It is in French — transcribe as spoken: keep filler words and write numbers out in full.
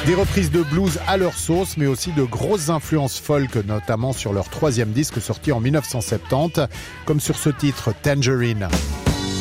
Des reprises de blues à leur sauce, mais aussi de grosses influences folk, notamment sur leur troisième disque sorti en mille neuf cent soixante-dix, comme sur ce titre Tangerine.